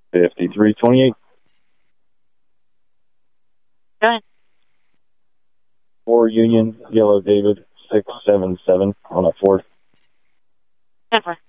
5328. Go ahead. 4 Union, Yellow David, 677 on a Ford. 10-4.